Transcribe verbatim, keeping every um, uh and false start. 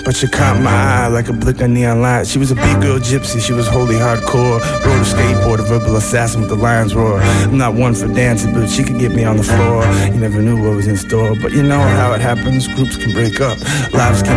but she caught my eye like a blick on neon light. She was a big girl gypsy, she was wholly hardcore. Rode a skateboard, a verbal assassin with the lion's roar. I'm not one for dancing, but she could get me on the floor. You never knew what was in store, but you know how it happens. Groups can break up, lives can